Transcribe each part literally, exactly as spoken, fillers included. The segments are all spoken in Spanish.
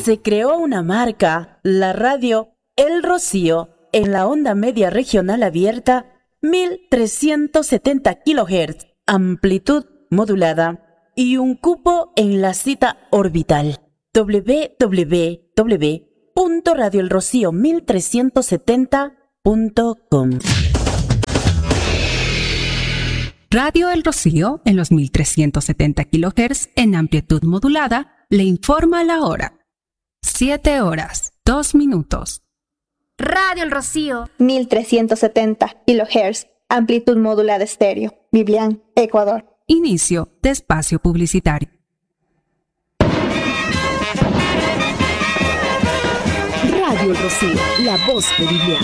se creó una marca, la radio El Rocío, en la onda media regional abierta, mil trescientos setenta kilohertz, amplitud modulada, y un cupo en la cita orbital doble u doble u doble u punto radio el rocío mil trescientos setenta punto com. Radio El Rocío, en los mil trescientos setenta kilohertz en amplitud modulada, le informa la hora. siete horas, dos minutos. Radio El Rocío, mil trescientos setenta kilohertz, amplitud modulada estéreo, Biblián, Ecuador. Inicio de espacio publicitario. Radio El Rocío, la voz de Biblián.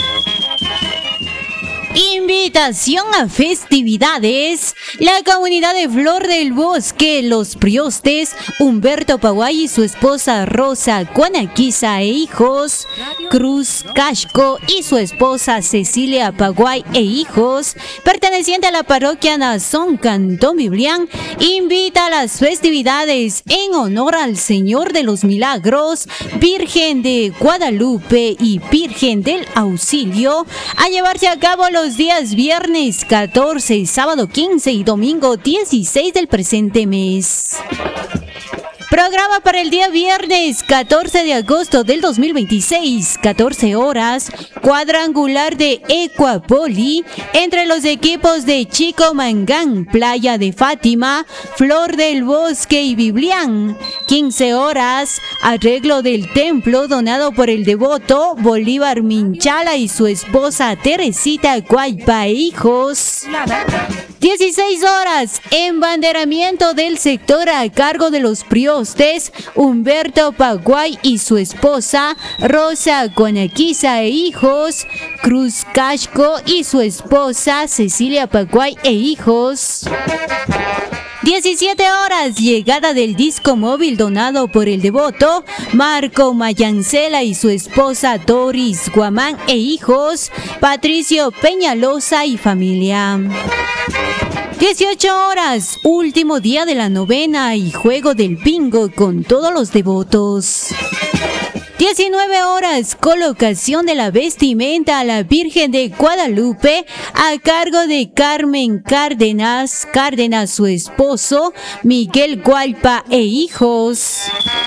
Invitación a festividades. La comunidad de Flor del Bosque, Los Priostes, Humberto Paguay y su esposa Rosa Cuanaquiza e hijos, Cruz Casco y su esposa Cecilia Paguay e hijos, perteneciente a la parroquia Nazón Cantón Biblián, invita a las festividades en honor al Señor de los Milagros, Virgen de Guadalupe y Virgen del Auxilio, a llevarse a cabo los días viernes catorce, sábado quince y domingo dieciséis del presente mes. Programa para el día viernes catorce de agosto del dos mil veintiséis, catorce horas, cuadrangular de Ecuapoli entre los equipos de Chico Mangán, Playa de Fátima, Flor del Bosque y Biblián. quince horas, arreglo del templo donado por el devoto Bolívar Minchala y su esposa Teresita Guaypa e hijos. dieciséis horas, embanderamiento del sector a cargo de los priostes Humberto Paguay y su esposa Rosa Cuanaquiza e hijos, Cruz Casco y su esposa Cecilia Paguay e hijos. diecisiete horas, llegada del disco móvil donado por el devoto Marco Mayancela y su esposa Doris Guamán e hijos, Patricio Peñalosa y familia. dieciocho horas, último día de la novena y juego del bingo con todos los devotos. diecinueve horas, colocación de la vestimenta a la Virgen de Guadalupe a cargo de Carmen Cárdenas, Cárdenas su esposo, Miguel Gualpa e hijos.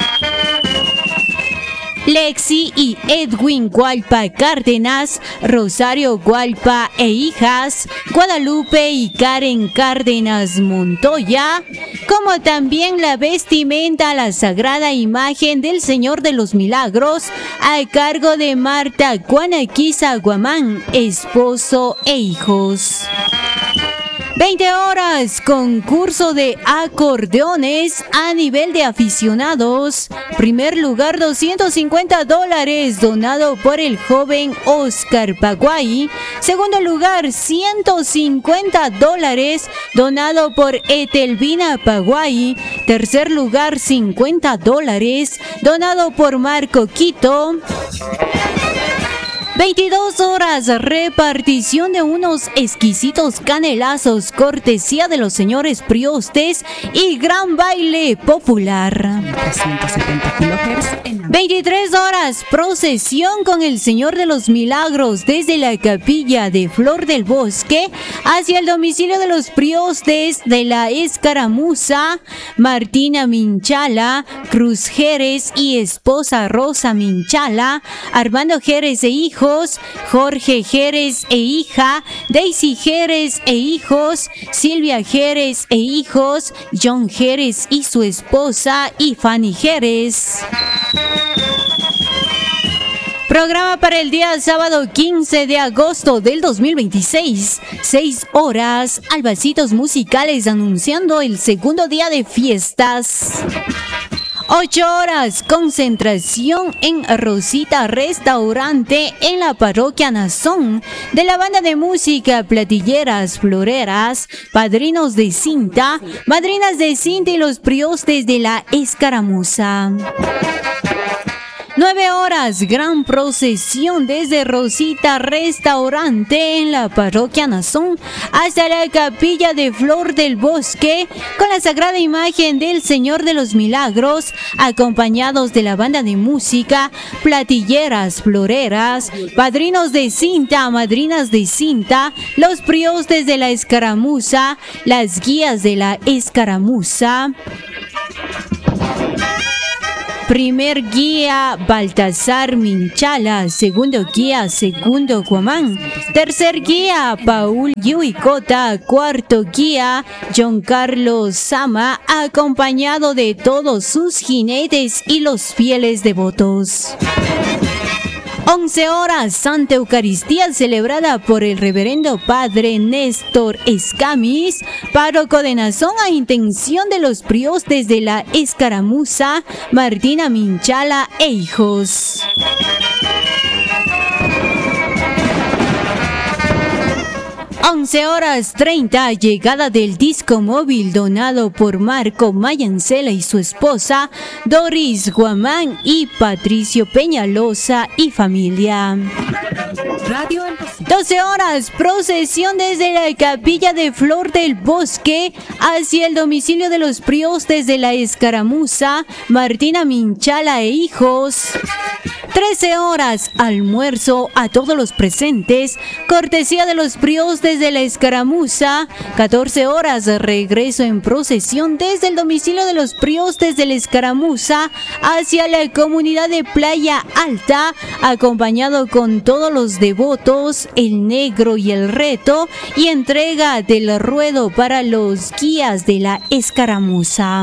Lexi y Edwin Gualpa Cárdenas, Rosario Gualpa e hijas, Guadalupe y Karen Cárdenas Montoya, como también la vestimenta a la Sagrada Imagen del Señor de los Milagros a cargo de Marta Cuanaquiza Guamán, esposo e hijos. veinte horas, concurso de acordeones a nivel de aficionados. Primer lugar, doscientos cincuenta dólares, donado por el joven Oscar Paguay. Segundo lugar, ciento cincuenta dólares, donado por Etelvina Paguay. Tercer lugar, cincuenta dólares, donado por Marco Quito. veintidós horas, repartición de unos exquisitos canelazos, cortesía de los señores priostes y gran baile popular. trescientos setenta kilohertz en veintitrés horas, procesión con el Señor de los Milagros desde la capilla de Flor del Bosque hacia el domicilio de los priostes de la Escaramuza, Martina Minchala, Cruz Jerez y esposa Rosa Minchala, Armando Jerez e hijos, Jorge Jerez e hija, Daisy Jerez e hijos, Silvia Jerez e hijos, John Jerez y su esposa y Fanny Jerez. Programa para el día sábado quince de agosto del dos mil veintiséis, seis horas, albacitos musicales anunciando el segundo día de fiestas. ocho horas, concentración en Rosita Restaurante en la parroquia Nazón de la banda de música Platilleras Floreras, padrinos de cinta, madrinas de cinta y los priostes de la Escaramuza. nueve horas, gran procesión desde Rosita Restaurante en la parroquia Nazón hasta la capilla de Flor del Bosque con la sagrada imagen del Señor de los Milagros, acompañados de la banda de música, platilleras, floreras, padrinos de cinta, madrinas de cinta, los priostes de la escaramuza, las guías de la escaramuza. Primer guía, Baltasar Minchala. Segundo guía, Segundo Guamán. Tercer guía, Paul Yuicota. Cuarto guía, John Carlos Sama, acompañado de todos sus jinetes y los fieles devotos. once horas, Santa Eucaristía celebrada por el reverendo Padre Néstor Escamis, párroco de Nazón, a intención de los priostes de la escaramuza, Martina Minchala e hijos. once horas treinta, llegada del disco móvil donado por Marco Mayancela y su esposa, Doris Guamán y Patricio Peñalosa y familia. Radio doce horas, procesión desde la capilla de Flor del Bosque hacia el domicilio de los priostes de la escaramuza, Martina Minchala e hijos. trece horas, almuerzo a todos los presentes, cortesía de los priostes de la escaramuza. catorce horas, regreso en procesión desde el domicilio de los priostes de la escaramuza hacia la comunidad de Playa Alta, acompañado con todos los devotos, el negro y el reto, y entrega del ruedo para los guías de la escaramuza.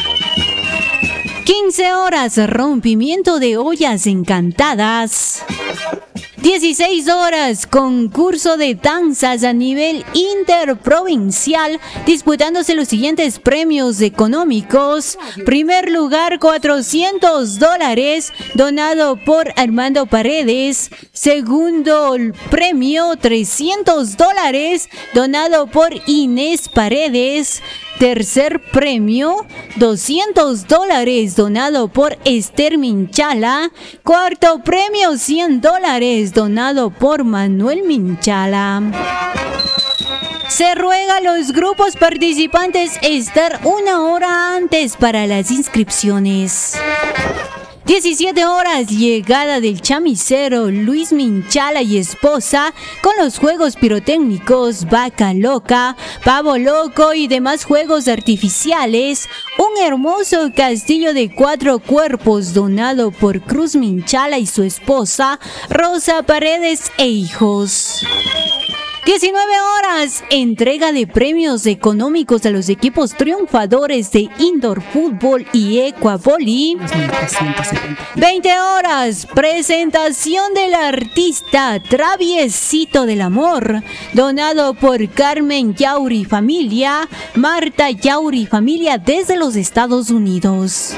quince horas, rompimiento de ollas encantadas. dieciséis horas, concurso de danzas a nivel interprovincial, disputándose los siguientes premios económicos. Primer lugar, cuatrocientos dólares, donado por Armando Paredes. Segundo premio, trescientos dólares, donado por Inés Paredes. Tercer premio, doscientos dólares, donado por Esther Minchala. Cuarto premio, cien dólares, donado por Manuel Minchala. Se ruega a los grupos participantes estar una hora antes para las inscripciones. diecisiete horas, llegada del chamisero Luis Minchala y esposa con los juegos pirotécnicos Vaca Loca, Pavo Loco y demás juegos artificiales. Un hermoso castillo de cuatro cuerpos donado por Cruz Minchala y su esposa Rosa Paredes e hijos. diecinueve horas, entrega de premios económicos a los equipos triunfadores de Indoor Fútbol y Ecuavoli. veinte horas, presentación del artista Traviesito del Amor, donado por Carmen Yauri Familia, Marta Yauri Familia desde los Estados Unidos.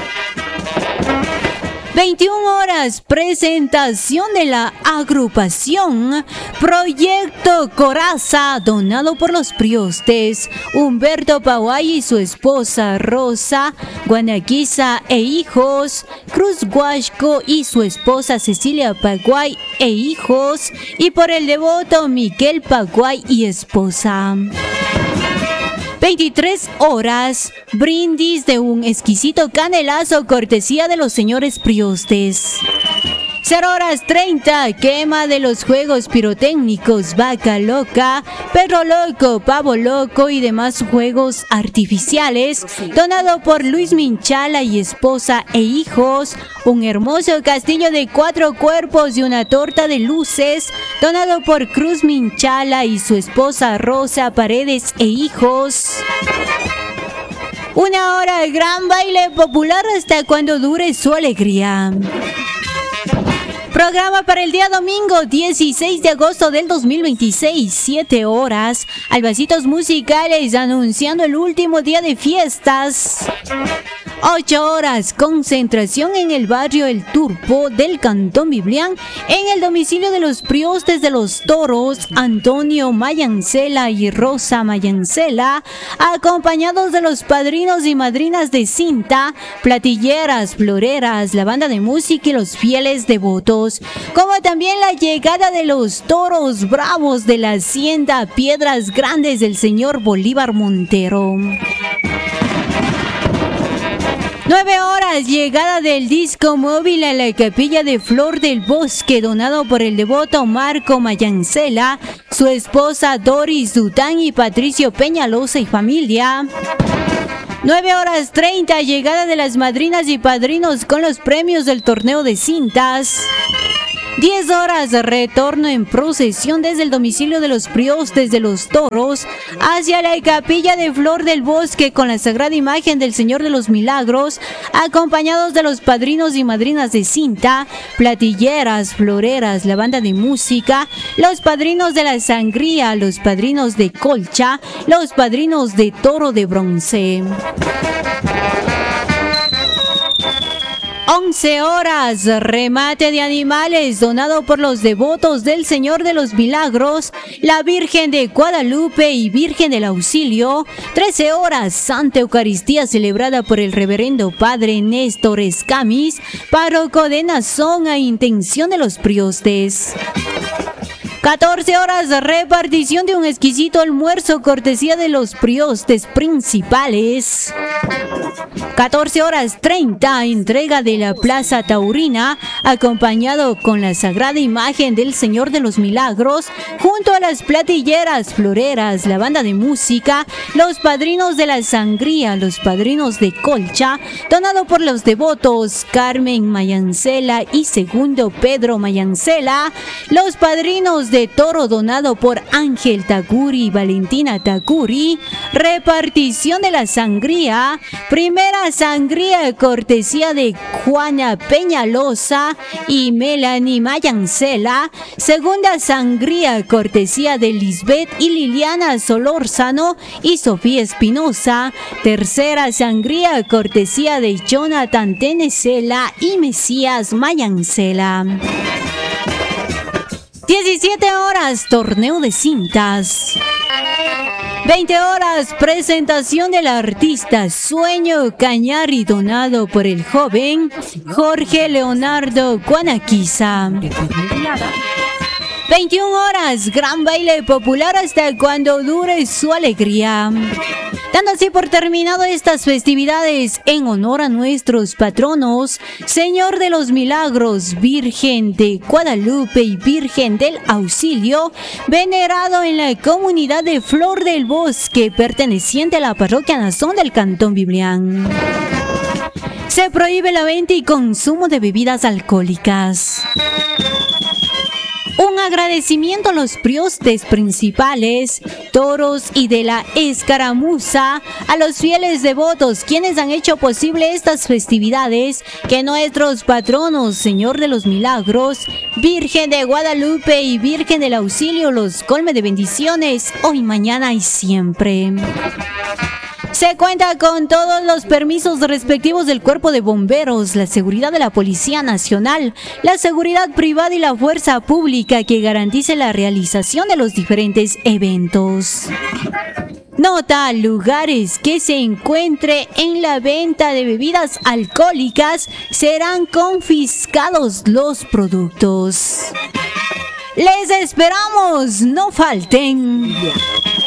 veintiuna horas, presentación de la agrupación Proyecto Coraza, donado por los priostes Humberto Paguay y su esposa Rosa Guanaquiza e hijos, Cruz Guasco y su esposa Cecilia Paguay e hijos, y por el devoto Miguel Paguay y esposa. veintitrés horas, brindis de un exquisito canelazo cortesía de los señores priostes. cero horas treinta, quema de los juegos pirotécnicos Vaca Loca, Perro Loco, Pavo Loco y demás juegos artificiales, donado por Luis Minchala y esposa e hijos. Un hermoso castillo de cuatro cuerpos y una torta de luces, donado por Cruz Minchala y su esposa Rosa Paredes e hijos. Una hora de gran baile popular hasta cuando dure su alegría. Programa para el día domingo dieciséis de agosto del dos mil veintiséis, siete horas. Albasitos musicales anunciando el último día de fiestas. ocho horas, concentración en el barrio El Turpo del Cantón Biblián, en el domicilio de los priostes de los toros, Antonio Mayancela y Rosa Mayancela, acompañados de los padrinos y madrinas de cinta, platilleras, floreras, la banda de música y los fieles devotos, como también la llegada de los toros bravos de la hacienda Piedras Grandes del señor Bolívar Montero. Nueve horas, llegada del disco móvil a la capilla de Flor del Bosque, donado por el devoto Marco Mayancela, su esposa Doris Dután y Patricio Peñalosa y familia. nueve horas treinta, llegada de las madrinas y padrinos con los premios del torneo de cintas. diez horas, retorno en procesión desde el domicilio de los priostes de los toros hacia la capilla de Flor del Bosque con la sagrada imagen del Señor de los Milagros, acompañados de los padrinos y madrinas de cinta, platilleras, floreras, la banda de música, los padrinos de la sangría, los padrinos de colcha, los padrinos de toro de bronce. once horas, remate de animales donado por los devotos del Señor de los Milagros, la Virgen de Guadalupe y Virgen del Auxilio. trece horas, Santa Eucaristía celebrada por el reverendo Padre Néstor Escamis, párroco de Nazón a intención de los priostes. catorce horas, repartición de un exquisito almuerzo cortesía de los priostes principales. catorce horas treinta, entrega de la Plaza Taurina, acompañado con la sagrada imagen del Señor de los Milagros, junto a las platilleras, floreras, la banda de música, los padrinos de la sangría, los padrinos de colcha, donado por los devotos Carmen Mayancela y segundo Pedro Mayancela, los padrinos de toro donado por Ángel Tacuri y Valentina Tacuri, repartición de la sangría, primera sangría cortesía de Juana Peñalosa y Melanie Mayancela, segunda sangría cortesía de Lisbeth y Liliana Solórzano y Sofía Espinosa, tercera sangría cortesía de Jonathan Tenecela y Mesías Mayancela. diecisiete horas, torneo de cintas. veinte horas, presentación del artista Sueño Cañari, donado por el joven Jorge Leonardo Guanaquiza. veintiuna horas, gran baile popular hasta cuando dure su alegría. Dando así por terminado estas festividades en honor a nuestros patronos, Señor de los Milagros, Virgen de Guadalupe y Virgen del Auxilio, venerado en la comunidad de Flor del Bosque, perteneciente a la parroquia Nazón del Cantón Biblián. Se prohíbe la venta y consumo de bebidas alcohólicas. Un agradecimiento a los priostes principales, toros y de la escaramuza, a los fieles devotos quienes han hecho posible estas festividades, que nuestros patronos, Señor de los Milagros, Virgen de Guadalupe y Virgen del Auxilio los colme de bendiciones hoy, mañana y siempre. Se cuenta con todos los permisos respectivos del Cuerpo de Bomberos, la seguridad de la Policía Nacional, la seguridad privada y la fuerza pública que garantice la realización de los diferentes eventos. Nota: lugares que se encuentre en la venta de bebidas alcohólicas serán confiscados los productos. Les esperamos, no falten.